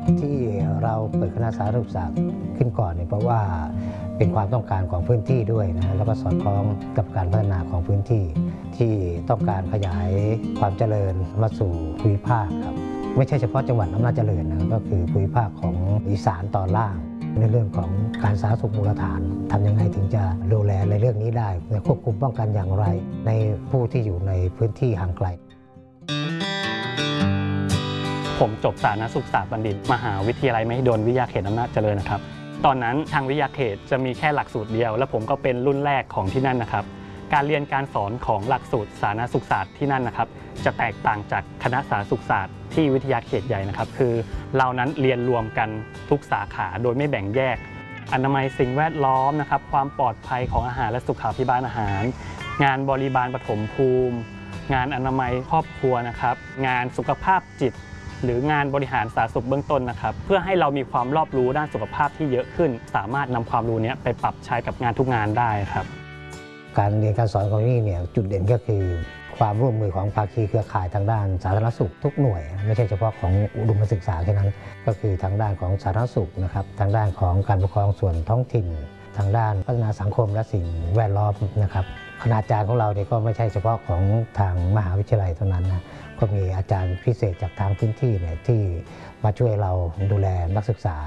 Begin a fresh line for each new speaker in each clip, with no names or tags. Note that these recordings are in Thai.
ที่เราเปิดคณะสาธารณสุขขึ้นก่อนเนี่ยเพราะว่าเป็นความต้องการของพื้นที่ด้วยนะแล้วก็สอดคล้องกับการพัฒนาของพื้นที่ที่ต้องการขยายความเจริญมาสู่ภูมิภาคครับไม่ใช่เฉพาะจังหวัดอำนาจเจริญนะก็คือภูมิภาคของอีสานตอนล่างในเรื่องของการสาธารณสุขมูลฐานทำยังไงถึงจะดูแลในเรื่องนี้ได้ควบคุมป้องกันอย่างไรในผู้ที่อยู่ในพื้นที่ห่างไกล
ผมจบสาธารณสุขศาสตร์บัณฑิตมหาวิทยาลัยมหิดลวิทยาเขตอำนาจเจริญนะครับตอนนั้นทางวิทยาเขตจะมีแค่หลักสูตรเดียวและผมก็เป็นรุ่นแรกของที่นั่นนะครับการเรียนการสอนของหลักสูตรสาธารณสุขศาสตร์ที่นั่นนะครับจะแตกต่างจากคณะสาธารณสุขศาสตร์ที่วิทยาเขตใหญ่นะครับคือเรานั้นเรียนรวมกันทุกสาขาโดยไม่แบ่งแยกอนามัยสิ่งแวดล้อมนะครับความปลอดภัยของอาหารและสุขาภิบาลอาหารงานบริบาลปฐมภูมิงานอนามัยครอบครัวนะครับงานสุขภาพจิตหรืองานบริหารสาธารณสุขเบื้องต้นนะครับเพื่อให้เรามีความรอบรู้ด้านสุขภาพที่เยอะขึ้นสามารถนำความรู้นี้ไปปรับใช้กับงานทุกงานได้ครับ
การเรียนการสอนของนี่เนี่ยจุดเด่นก็คือความร่วมมือของภาคีเครือข่ายทางด้านสาธารณสุขทุกหน่วยไม่ใช่เฉพาะของอุดมศึกษาแค่นั้นก็คือทางด้านของสาธารณสุขนะครับทางด้านของการปกครองส่วนท้องถิ่นทางด้านพัฒนาสังคมและสิ่งแวดล้อมนะครับคณาจารย์ของเราเนี่ยก็ไม่ใช่เฉพาะของทางมหาวิทยาลัยเท่านั้นนะก็มีอาจารย์พิเศษจากทางพื้นที่เนี่ยที่มาช่วยเราดูแลนักศึกษา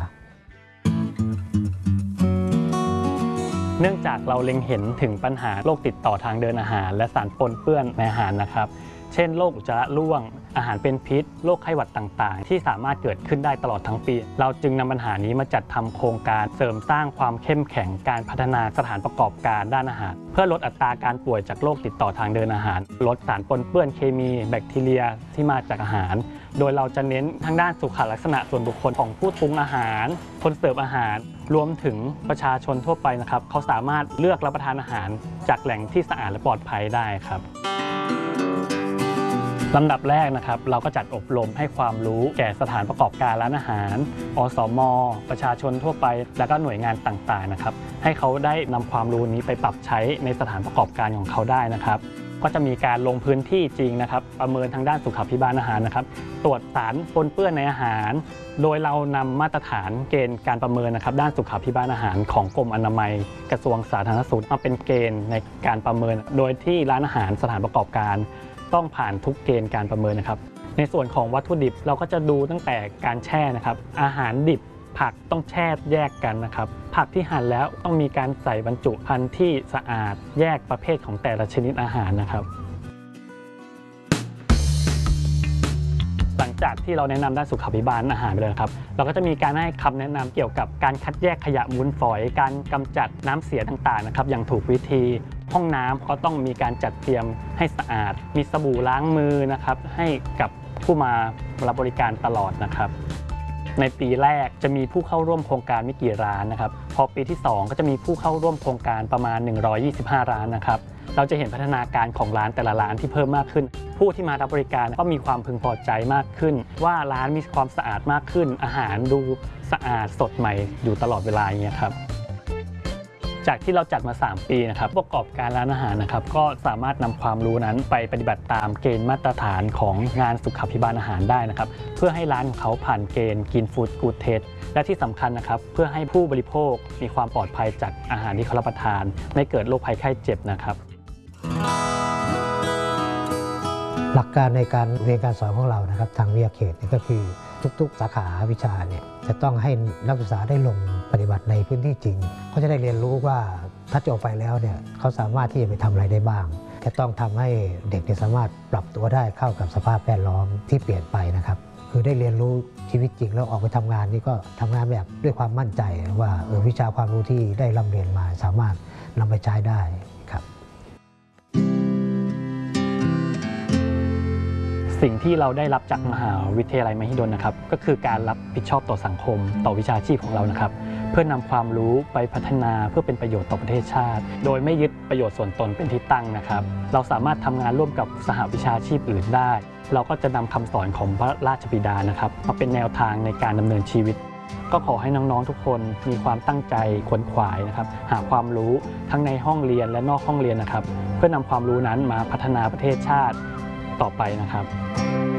เนื่องจากเราเล็งเห็นถึงปัญหาโรคติดต่อทางเดินอาหารและสารปนเปื้อนในอาหารนะครับเช่นโรคอุจจาระร่วงอาหารเป็นพิษโรคไข้หวัดต่างๆที่สามารถเกิดขึ้นได้ตลอดทั้งปีเราจึงนำปัญหานี้มาจัดทำโครงการเสริมสร้างความเข้มแข็งการพัฒนาสถานประกอบการด้านอาหารเพื่อลดอัตราการป่วยจากโรคติดต่อทางเดินอาหารลดสารปนเปื้อนเคมีแบคทีเรียที่มาจากอาหารโดยเราจะเน้นทางด้านสุขลักษณะส่วนบุคคลของผู้ปรุงอาหารคนเสิร์ฟอาหารรวมถึงประชาชนทั่วไปนะครับเขาสามารถเลือกรับประทานอาหารจากแหล่งที่สะอาดและปลอดภัยได้ครับลำดับแรกนะครับเราก็จัดอบรมให้ความรู้แก่สถานประกอบการร้านอาหารอสม.ประชาชนทั่วไปและก็หน่วยงานต่างๆนะครับให้เขาได้นำความรู้นี้ไปปรับใช้ในสถานประกอบการของเขาได้นะครับก็จะมีการลงพื้นที่จริงนะครับประเมินทางด้านสุขภิบาลอาหารนะครับตรวจสารปนเปื้อนในอาหารโดยเรานำมาตรฐานเกณฑ์การประเมินนะครับด้านสุขภิบาลอาหารของกรมอนามัยกระทรวงสาธารณสุขมาเป็นเกณฑ์ในการประเมินโดยที่ร้านอาหารสถานประกอบการต้องผ่านทุกเกณฑ์การประเมินนะครับในส่วนของวัตถุดิบเราก็จะดูตั้งแต่การแช่นะครับอาหารดิบผักต้องแช่แยกกันนะครับผักที่หั่นแล้วต้องมีการใส่บรรจุภัณฑ์ที่สะอาดแยกประเภทของแต่ละชนิดอาหารนะครับหลังจากที่เราแนะนำด้านสุขภิบาลอาหารไปเลยครับเราก็จะมีการให้คำแนะนำเกี่ยวกับการคัดแยกขยะมูลฝอยการกำจัดน้ำเสียต่างๆนะครับอย่างถูกวิธีห้องน้ำก็ต้องมีการจัดเตรียมให้สะอาดมีสบู่ล้างมือนะครับให้กับผู้มารับบริการตลอดนะครับในปีแรกจะมีผู้เข้าร่วมโครงการไม่กี่ร้านนะครับพอปีที่2ก็จะมีผู้เข้าร่วมโครงการประมาณ125ร้านนะครับเราจะเห็นพัฒนาการของร้านแต่ละร้านที่เพิ่มมากขึ้นผู้ที่มารับบริการก็มีความพึงพอใจมากขึ้นว่าร้านมีความสะอาดมากขึ้นอาหารดูสะอาดสดใหม่อยู่ตลอดเวลาอย่างเงี้ยครับจากที่เราจัดมา3ปีนะครับประกอบการร้านอาหารนะครับก็สามารถนำความรู้นั้นไปปฏิบัติตามเกณฑ์มาตรฐานของงานสุขภิบาลอาหารได้นะครับเพื่อให้ร้านของเขาผ่านเกณฑ์Green Food Good Tasteและที่สำคัญนะครับเพื่อให้ผู้บริโภคมีความปลอดภัยจากอาหารที่เขารับประทานไม่เกิดโรคภัยไข้เจ็บนะครับ
หลักการในการเรียนการสอนของเรานะครับทางวิทยาเขตก็คือทุกๆสาขาวิชาเนี่ยจะต้องให้นักศึกษาได้ลงปฏิบัติในพื้นที่จริงเขาจะได้เรียนรู้ว่าถ้าจบไปแล้วเนี่ยเขาสามารถที่จะไปทำอะไรได้บ้างจะต้องทำให้เด็กสามารถปรับตัวได้เข้ากับสภาพแวดล้อมที่เปลี่ยนไปนะครับคือได้เรียนรู้ชีวิตจริงแล้วออกไปทำงานนี่ก็ทำงานแบบด้วยความมั่นใจว่าวิชาความรู้ที่ได้ร่ำเรียนมาสามารถนำไปใช้ได้ครับ
สิ่งที่เราได้รับจากมหาวิทยาลัยมหิดลนะครับก็คือการรับผิดชอบต่อสังคมต่อวิชาชีพของเรานะครับเพื่อนำความรู้ไปพัฒนาเพื่อเป็นประโยชน์ต่อประเทศชาติโดยไม่ยึดประโยชน์ส่วนตนเป็นที่ตั้งนะครับเราสามารถทำงานร่วมกับสหวิชาชีพอื่นได้เราก็จะนำคำสอนของพระราชบิดานะครับมาเป็นแนวทางในการดำเนินชีวิตก็ขอให้น้องๆทุกคนมีความตั้งใจขวนขวายนะครับหาความรู้ทั้งในห้องเรียนและนอกห้องเรียนนะครับเพื่อนำความรู้นั้นมาพัฒนาประเทศชาติต่อไปนะครับ